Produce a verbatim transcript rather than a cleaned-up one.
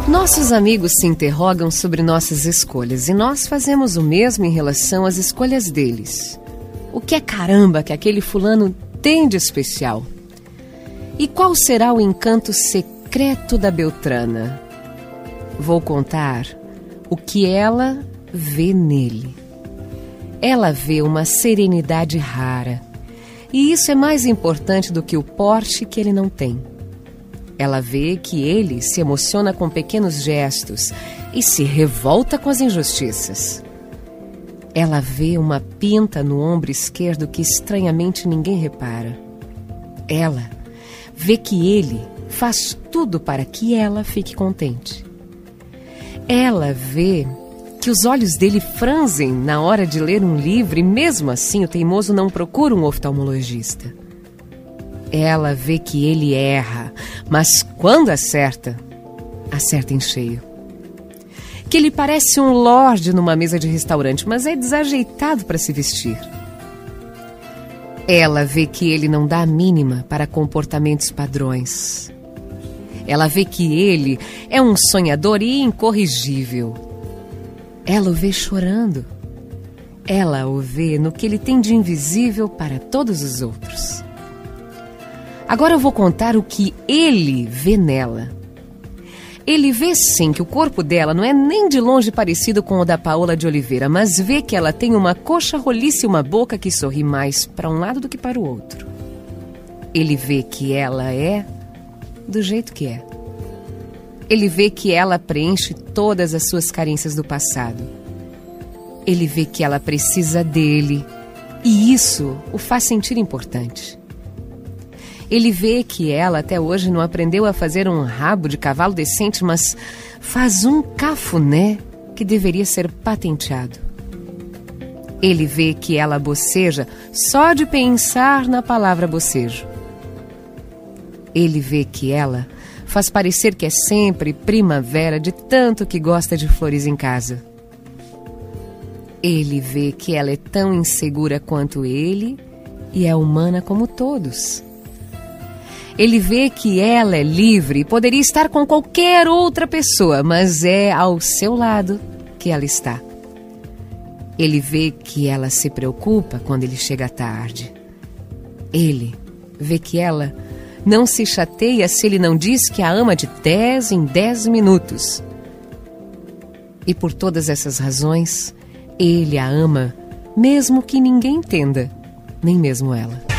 Nossos amigos se interrogam sobre nossas escolhas e nós fazemos o mesmo em relação às escolhas deles. O que é caramba que aquele fulano tem de especial? E qual será o encanto secreto da Beltrana? Vou contar o que ela vê nele. Ela vê uma serenidade rara, e isso é mais importante do que o porte que ele não tem. Ela vê que ele se emociona com pequenos gestos e se revolta com as injustiças. Ela vê uma pinta no ombro esquerdo que estranhamente ninguém repara. Ela vê que ele faz tudo para que ela fique contente. Ela vê que os olhos dele franzem na hora de ler um livro e mesmo assim o teimoso não procura um oftalmologista. Ela vê que ele erra, mas quando acerta, acerta em cheio. Que ele parece um lorde numa mesa de restaurante, mas é desajeitado para se vestir. Ela vê que ele não dá a mínima para comportamentos padrões. Ela vê que ele é um sonhador incorrigível. Ela o vê chorando. Ela o vê no que ele tem de invisível para todos os outros. Agora eu vou contar o que ele vê nela. Ele vê sim que o corpo dela não é nem de longe parecido com o da Paola de Oliveira, mas vê que ela tem uma coxa roliça e uma boca que sorri mais para um lado do que para o outro. Ele vê que ela é do jeito que é. Ele vê que ela preenche todas as suas carências do passado. Ele vê que ela precisa dele e isso o faz sentir importante. Ele vê que ela até hoje não aprendeu a fazer um rabo de cavalo decente, mas faz um cafuné que deveria ser patenteado. Ele vê que ela boceja só de pensar na palavra bocejo. Ele vê que ela faz parecer que é sempre primavera de tanto que gosta de flores em casa. Ele vê que ela é tão insegura quanto ele e é humana como todos. Ele vê que ela é livre e poderia estar com qualquer outra pessoa, mas é ao seu lado que ela está. Ele vê que ela se preocupa quando ele chega tarde. Ele vê que ela não se chateia se ele não diz que a ama de dez em dez minutos. E por todas essas razões, ele a ama, mesmo que ninguém entenda, nem mesmo ela.